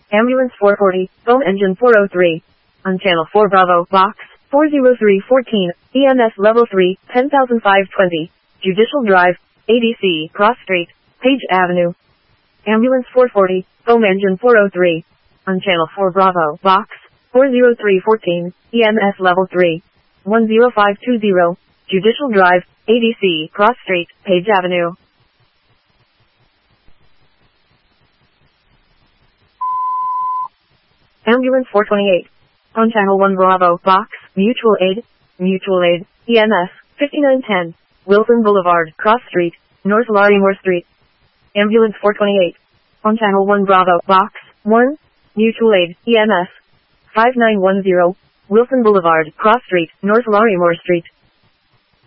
Ambulance 440, Foam Engine 403. On Channel 4 Bravo, Box 40314, EMS Level 3, 10520. Judicial Drive, ADC, Cross Street, Page Avenue. Ambulance 440, Foam Engine 403. On Channel 4 Bravo, Box 40314, EMS Level 3, 10520. Judicial Drive, ADC, Cross Street, Page Avenue. Ambulance 428. On Channel 1 Bravo, Box, Mutual Aid, EMS, 5910, Wilson Boulevard, Cross Street, North Larimore Street. Ambulance 428. On Channel 1 Bravo, Box, 1, Mutual Aid, EMS, 5910, Wilson Boulevard, Cross Street, North Larimore Street.